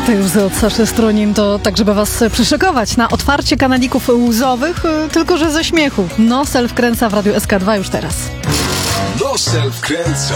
Te łzy od Saszy Strunin to tak, żeby was przyszykować na otwarcie kanalików łzowych, tylko że ze śmiechu. Nosel wkręca w Radiu SK2 już teraz. Nosel wkręca.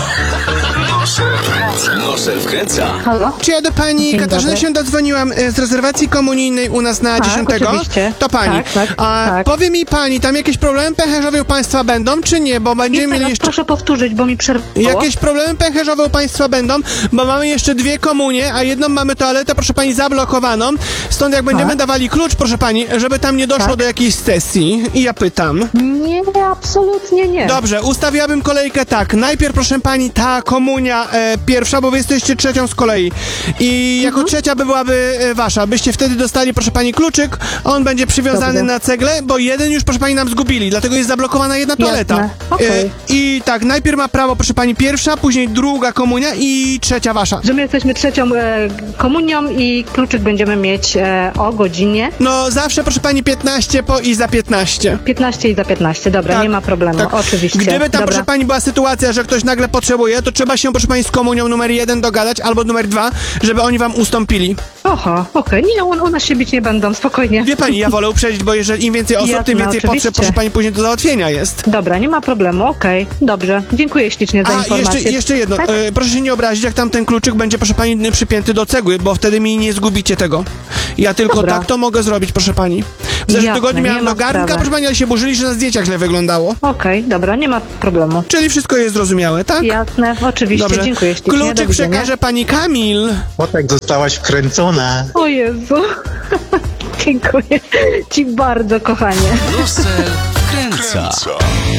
Nosel wkręca. Halo? Czy ja do pani Dzień Katarzyny dobry. się dodzwoniłam z rezerwacji komunijnej u nas na 10? oczywiście. To pani. Tak. Powie mi pani, tam jakieś problemy pęcherzowe u państwa będą, czy nie? Bo będziemy mieli jeszcze... Proszę powtórzyć, bo mi przerwało. Jakieś problemy pęcherzowe u państwa będą, bo mamy jeszcze 2 komunie, a jedną mamy toaletę, proszę pani, zablokowaną. Stąd jak będziemy dawali klucz, proszę pani, żeby tam nie doszło do jakiejś sesji. I ja pytam. Nie, absolutnie nie. Dobrze, ustawiłabym kolejkę tak. Najpierw, proszę pani, ta komunia pierwsza, bo wy jesteście trzecią z kolei. I jako trzecia by byłaby wasza. Byście wtedy dostali, proszę pani, kluczyk. On będzie przywiązany Dobrze. na cegle, bo jeden już, proszę pani, nam zgubili. Dlatego jest zablokowana jedna toaleta. Jasne. Okej. I tak, najpierw ma prawo, proszę pani, pierwsza, później druga komunia i trzecia wasza. Że my jesteśmy trzecią komunią i kluczyk będziemy mieć o godzinie No zawsze, proszę pani, 15 po i za 15. 15 i za 15. Dobra, Tak, nie ma problemu, tak. oczywiście. Gdyby tam, Dobra. proszę pani, była sytuacja, że ktoś nagle potrzebuje, to trzeba się, proszę pani, z komunią numer 1 dogadać, albo numer 2, żeby oni wam ustąpili. Oho, okej. Nie, u nas się bić nie będą, spokojnie. Wie pani, ja wolę uprzedzić, bo jeżeli im więcej osób, tym Jasne, więcej oczywiście. potrzeb, proszę pani, później do załatwienia jest. Dobra, nie ma problemu, okej. Dobrze, dziękuję ślicznie za A, informację. jeszcze jedno. Tak? Proszę się nie obrazić, jak tam ten kluczyk będzie, proszę pani, przypięty do cegły, bo wtedy mi nie zgubicie tego. Ja tylko Dobra. tak to mogę zrobić, proszę pani. W zeszłym Jasne, tygodniu nie miałem ma do garnka, sprawy. proszę pani, ale się burzyli, że na zdjęciach źle wyglądało. Okej, dobra, nie ma problemu. Czyli wszystko jest zrozumiałe, tak? Jasne, oczywiście, Dobrze. dziękuję ślicznie. Do Kluczyk widzenia. przekaże pani Kamil. Potek zostałaś wkręcona. O Jezu. Dziękuję ci bardzo, kochanie. Nosel wkręca.